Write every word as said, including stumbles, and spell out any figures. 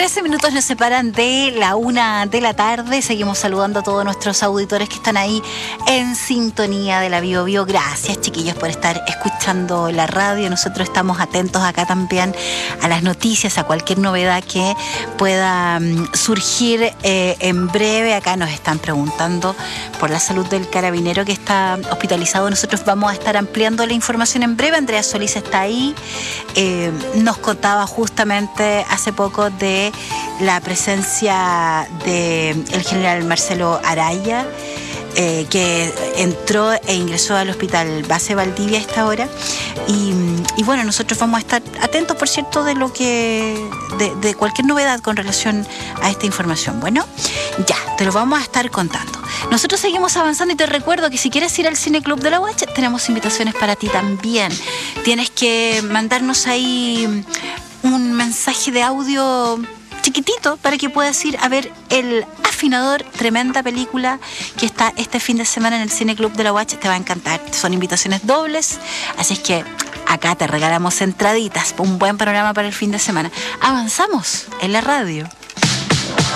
trece minutos nos separan de la una de la tarde. Seguimos saludando a todos nuestros auditores que están ahí en sintonía de la Bio Bio. Gracias, chiquillos, por estar escuchando la radio. Nosotros estamos atentos acá también a las noticias, a cualquier novedad que pueda um, surgir eh, en breve. Acá nos están preguntando por la salud del carabinero que está hospitalizado. Nosotros vamos a estar ampliando la información en breve. Andrea Solís está ahí. Eh, nos contaba justamente hace poco de la presencia del general Marcelo Araya, eh, que entró e ingresó al hospital base Valdivia a esta hora. Y, y bueno, nosotros vamos a estar atentos, por cierto, de lo que de, de cualquier novedad con relación a esta información. Bueno, ya, te lo vamos a estar contando. Nosotros seguimos avanzando y te recuerdo que si quieres ir al Cine Club de la U A H, tenemos invitaciones para ti también. Tienes que mandarnos ahí un mensaje de audio chiquitito para que puedas ir a ver El Afinador, tremenda película que está este fin de semana en el Cine Club de la U A H. Te va a encantar, son invitaciones dobles, así es que acá te regalamos entraditas, un buen panorama para el fin de semana. Avanzamos en la radio.